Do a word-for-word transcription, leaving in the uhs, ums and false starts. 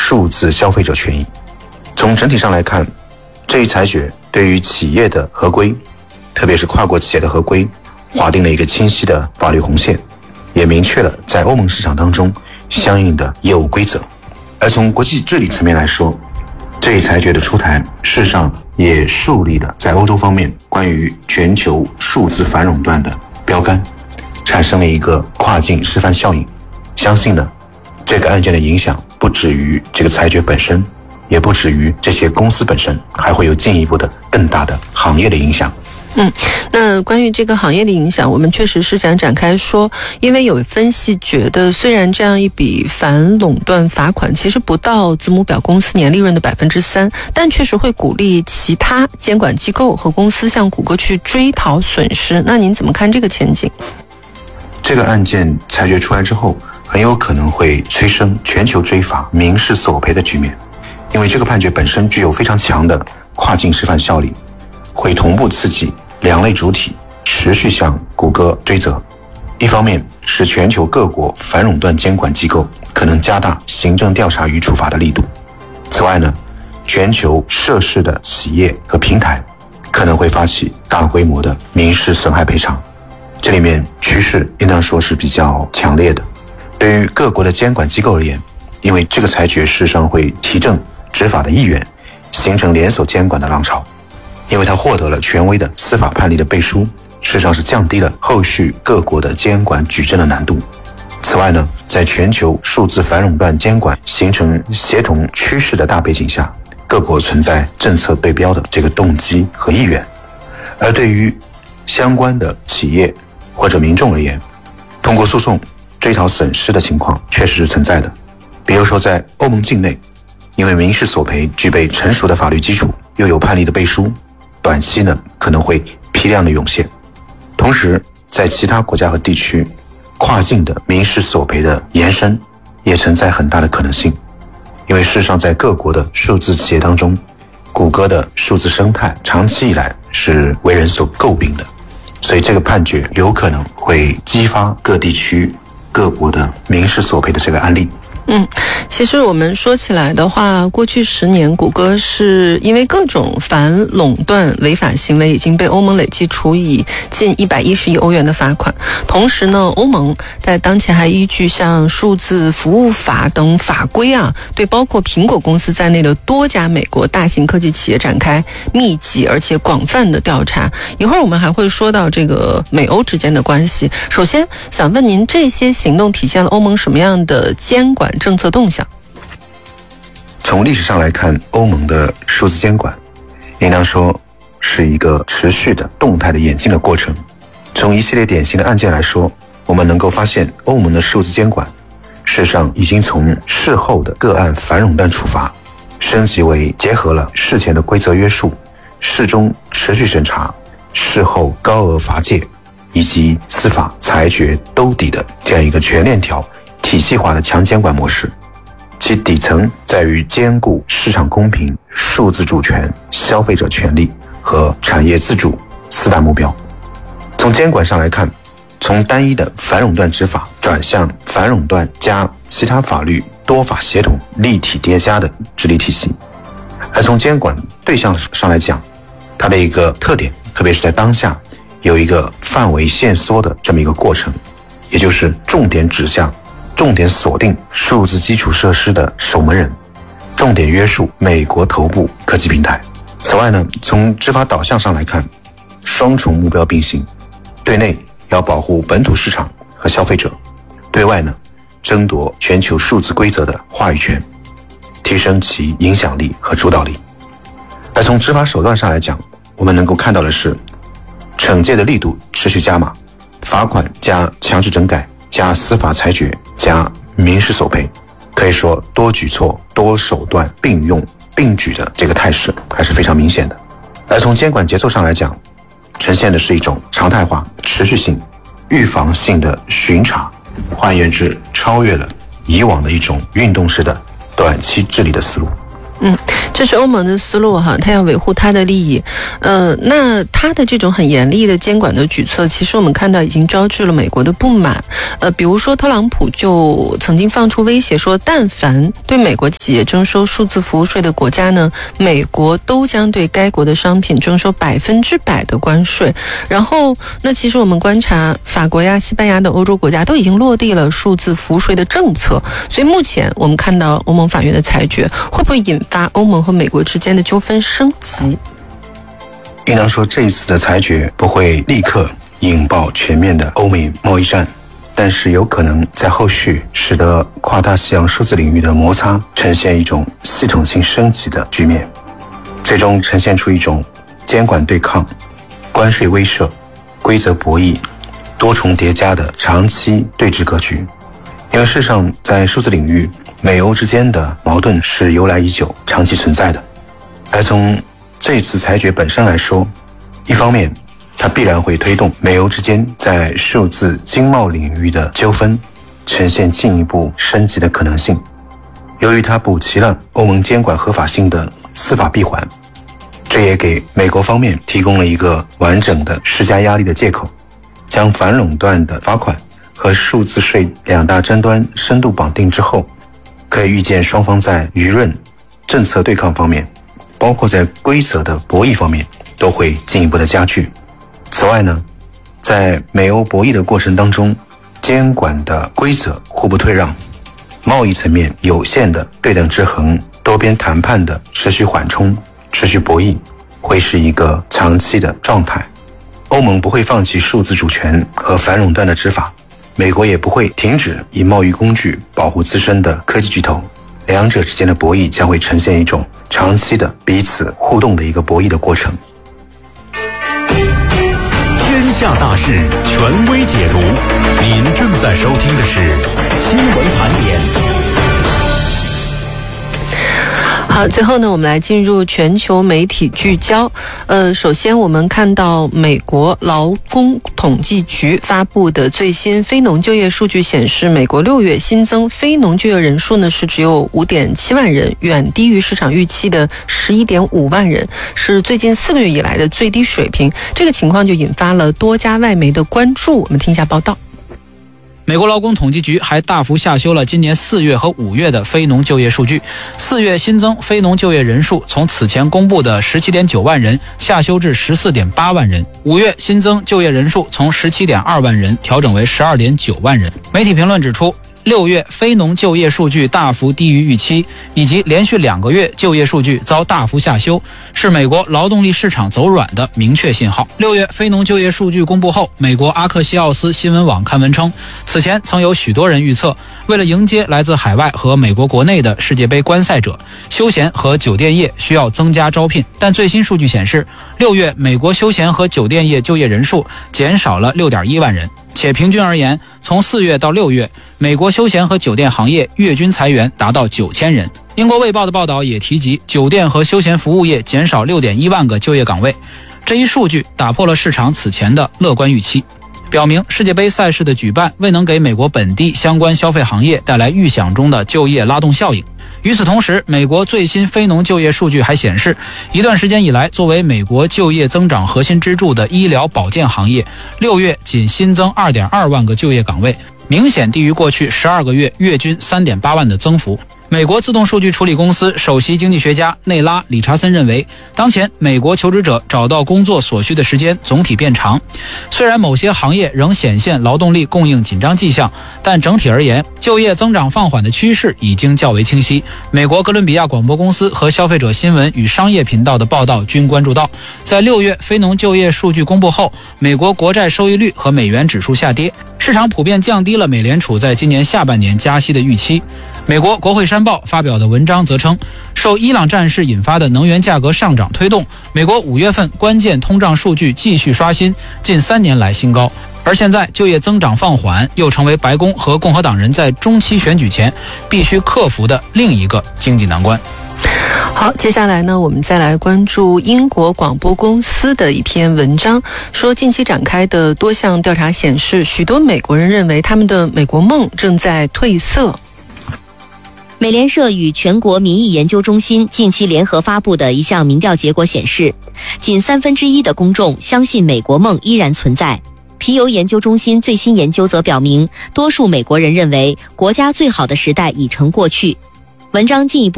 数字消费者权益。从整体上来看，这一裁决对于企业的合规，特别是跨国企业的合规，划定了一个清晰的法律红线，也明确了在欧盟市场当中相应的业务规则。而从国际治理层面来说，这一裁决的出台，事实上也树立了在欧洲方面关于全球数字反垄断的标杆，产生了一个跨境示范效应。相信呢，这个案件的影响不止于这个裁决本身，也不止于这些公司本身，还会有进一步的更大的行业的影响。 嗯，那关于这个行业的影响，我们确实是想展开说，因为有分析觉得，虽然这样一笔反垄断罚款其实不到子母表公司年利润的百分之三，但确实会鼓励其他监管机构和公司向谷歌去追讨损失。那您怎么看这个前景？ 这个案件裁决出来之后，很有可能会催生全球追罚、民事索赔的局面，因为这个判决本身具有非常强的跨境示范效力，会同步刺激两类主体持续向谷歌追责。一方面是全球各国反垄断监管机构可能加大行政调查与处罚的力度。此外呢，全球涉事的企业和平台可能会发起大规模的民事损害赔偿。这里面趋势应当说是比较强烈的。对于各国的监管机构而言，因为这个裁决事实上会提振执法的意愿，形成连锁监管的浪潮。因为它获得了权威的司法判例的背书，事实上是降低了后续各国的监管举证的难度。此外呢，在全球数字反垄断监管形成协同趋势的大背景下，各国存在政策对标的这个动机和意愿。而对于相关的企业或者民众而言，通过诉讼追讨损失的情况确实是存在的。比如说在欧盟境内，因为民事索赔具备成熟的法律基础，又有判例的背书，短期呢可能会批量的涌现。同时在其他国家和地区，跨境的民事索赔的延伸也存在很大的可能性。因为事实上在各国的数字企业当中，谷歌的数字生态长期以来是为人所诟病的，所以这个判决有可能会激发各地区各国的民事索赔的这个案例。 嗯，其实我们说起来的话，过去十年谷歌是因为各种反垄断违法行为已经被欧盟累计处以近一百一十亿欧元的罚款。同时呢，欧盟在当前还依据像数字服务法等法规啊，对包括苹果公司在内的多家美国大型科技企业展开密集而且广泛的调查。一会儿我们还会说到这个美欧之间的关系。首先想问您，这些行动体现了欧盟什么样的监管政策动向？ 从历史上来看，欧盟的数字监管应当说是一个持续的动态的演进的过程。从一系列典型的案件来说，我们能够发现欧盟的数字监管事实上已经从事后的个案反垄断处罚升级为结合了事前的规则约束、事中持续审查、事后高额罚戒以及司法裁决兜底的这样一个全链条体系化的强监管模式。其底层在于兼顾市场公平、数字主权、消费者权利和产业自主四大目标。从监管上来看，从单一的反垄断执法转向反垄断加其他法律多法协同立体叠加的治理体系。而从监管对象上来讲，它的一个特点，特别是在当下，有一个范围限缩的这么一个过程，也就是重点指向、重点锁定数字基础设施的守门人，重点约束美国头部科技平台。此外呢，从执法导向上来看，双重目标并行，对内要保护本土市场和消费者，对外呢，争夺全球数字规则的话语权，提升其影响力和主导力。而从执法手段上来讲，我们能够看到的是，惩戒的力度持续加码，罚款加强制整改加司法裁决加民事索赔，可以说多举措多手段并用并举的这个态势还是非常明显的。而从监管节奏上来讲，呈现的是一种常态化、持续性、预防性的巡查，换言之，超越了以往的一种运动式的短期治理的思路。 嗯，这是欧盟的思路哈，他要维护他的利益。呃，那他的这种很严厉的监管的举措，其实我们看到已经招致了美国的不满。呃，比如说特朗普就曾经放出威胁说，但凡对美国企业征收数字服务税的国家呢，美国都将对该国的商品征收百分之百的关税。然后，那其实我们观察法国呀、西班牙等欧洲国家都已经落地了数字服务税的政策，所以目前我们看到欧盟法院的裁决会不会引发欧盟和美国之间的纠纷升级？ 应当说，这一次的裁决不会立刻引爆全面的欧美贸易战，但是有可能在后续使得跨大西洋数字领域的摩擦呈现一种系统性升级的局面，最终呈现出一种监管对抗、关税威慑、规则博弈多重叠加的长期对峙格局。因为事实上，在数字领域，美欧之间的矛盾是由来已久、长期存在的。而从这次裁决本身来说，一方面它必然会推动美欧之间在数字经贸领域的纠纷呈现进一步升级的可能性。由于它补齐了欧盟监管合法性的司法闭环，这也给美国方面提供了一个完整的施加压力的借口，将反垄断的罚款和数字税两大争端深度绑定之后，可以预见双方在舆论、政策对抗方面，包括在规则的博弈方面，都会进一步的加剧。此外呢，在美欧博弈的过程当中，监管的规则互不退让，贸易层面有限的对等制衡，多边谈判的持续缓冲、持续博弈，会是一个长期的状态。欧盟不会放弃数字主权和反垄断的执法，美国也不会停止以贸易工具保护自身的科技巨头，两者之间的博弈将会呈现一种长期的彼此互动的一个博弈的过程。 天下大事，权威解读。您正在收听的是新闻盘点。 好，最后呢，我们来进入全球媒体聚焦。呃，首先我们看到美国劳工统计局发布的最新非农就业数据显示，美国六月新增非农就业人数呢是只有 五点七万人，远低于市场预期的 十一点五万人，是最近四个月以来的最低水平。这个情况就引发了多家外媒的关注。我们听一下报道。 美国劳工统计局还大幅下修了今年四月和五月的非农就业数据。四月新增非农就业人数从此前公布的 十七点九万人下修至 十四点八万人。五月新增就业人数从 十七点二万人调整为 十二点九万人。媒体评论指出，六月非农就业数据大幅低于预期，以及连续两个月就业数据遭大幅下修，是美国劳动力市场走软的明确信号。六月非农就业数据公布后，美国阿克西奥斯新闻网刊文称，此前曾有许多人预测，为了迎接来自海外和美国国内的世界杯观赛者，休闲和酒店业需要增加招聘。但最新数据显示，六月美国休闲和酒店业就业人数减少了 六点一万人。且平均而言，从四月到六月，美国休闲和酒店行业月均裁员达到九千人。英国卫报的报道也提及，酒店和休闲服务业减少 六点一万个就业岗位。这一数据打破了市场此前的乐观预期，表明世界杯赛事的举办未能给美国本地相关消费行业带来预想中的就业拉动效应。与此同时，美国最新非农就业数据还显示，一段时间以来，作为美国就业增长核心支柱的医疗保健行业，六月仅新增 二点二万个就业岗位，明显低于过去十二个月月均 三点八万的增幅。美国自动数据处理公司首席经济学家内拉·理查森认为，当前美国求职者找到工作所需的时间总体变长。虽然某些行业仍显现劳动力供应紧张迹象，但整体而言，就业增长放缓的趋势已经较为清晰。美国哥伦比亚广播公司和消费者新闻与商业频道的报道均关注到，在六月非农就业数据公布后，美国国债收益率和美元指数下跌，市场普遍降低了美联储在今年下半年加息的预期。美国国会山报发表的文章则称，受伊朗战事引发的能源价格上涨推动，美国五月份关键通胀数据继续刷新近三年来新高。而现在就业增长放缓，又成为白宫和共和党人在中期选举前必须克服的另一个经济难关。 好，接下来呢，我们再来关注英国广播公司的一篇文章，说近期展开的多项调查显示，许多美国人认为他们的美国梦正在褪色。 美联社与全国民意研究中心近期联合发布的一项民调结果显示，仅三分之一的公众相信美国梦依然存在。皮尤研究中心最新研究则表明，多数美国人认为国家最好的时代已成过去。文章进一步